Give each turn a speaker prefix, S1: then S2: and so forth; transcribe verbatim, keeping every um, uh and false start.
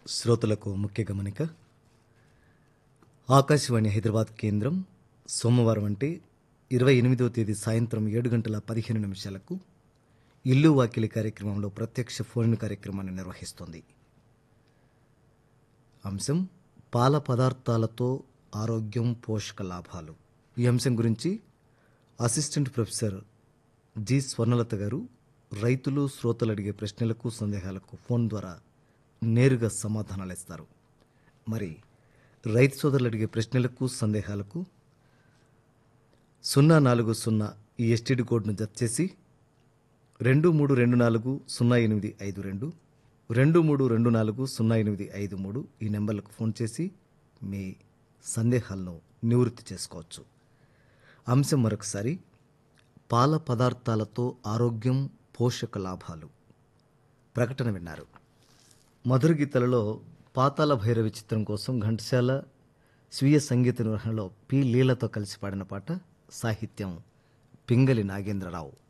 S1: శ్రోతలకు ముఖ్య గమనిక. ఆకాశవాణి హైదరాబాద్ కేంద్రం సోమవారం అంటే ఇరవై ఎనిమిదవ తేదీ సాయంత్రం ఏడు గంటల పదిహేను నిమిషాలకు ఇల్లు వాకిలి కార్యక్రమంలో ప్రత్యక్ష ఫోన్ కార్యక్రమాన్ని నిర్వహిస్తోంది. అంశం పాల పదార్థాలతో ఆరోగ్యం పోషక లాభాలు. ఈ అంశం గురించి అసిస్టెంట్ ప్రొఫెసర్ జి స్వర్ణలత గారు రైతులు శ్రోతలు అడిగే ప్రశ్నలకు సందేహాలకు ఫోన్ ద్వారా నేరుగా సమాధానాలు ఇస్తారు. మరి రైతు సోదరులు అడిగే ప్రశ్నలకు సందేహాలకు సున్నా నాలుగు సున్నా ఈ ఎస్టీడీ కోడ్ను జత చేసి రెండు మూడు రెండు నాలుగు సున్నా ఎనిమిది ఐదు రెండు రెండు మూడు రెండు నాలుగు సున్నా ఎనిమిది ఐదు మూడు ఈ నెంబర్లకు ఫోన్ చేసి మీ సందేహాలను నివృత్తి చేసుకోవచ్చు. అంశం మరొకసారి పాల పదార్థాలతో ఆరోగ్యం పోషక లాభాలు. ప్రకటన విన్నారు. మధుర గీతలలో పాతాళ భైరవి చిత్రం కోసం ఘంటసాల స్వీయ సంగీత నిర్వహణలో పి లీలతో కలిసి పాడిన పాట. సాహిత్యం పింగళి నాగేంద్రరావు.